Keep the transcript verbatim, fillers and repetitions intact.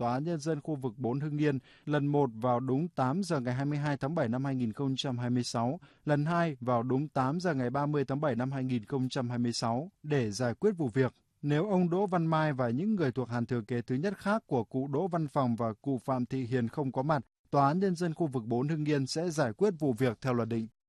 Tòa án Nhân dân khu vực bốn Hưng Yên, lần một vào đúng tám giờ ngày hai mươi hai tháng bảy năm hai nghìn không trăm hai mươi sáu, lần hai vào đúng tám giờ ngày ba mươi tháng bảy năm hai nghìn không trăm hai mươi sáu để giải quyết vụ việc. Nếu ông Đỗ Văn Mai và những người thuộc hàn thừa kế thứ nhất khác của cụ Đỗ Văn Phòng và cụ Phạm Thị Hiền không có mặt, Tòa án Nhân dân khu vực bốn Hưng Yên sẽ giải quyết vụ việc theo luật định.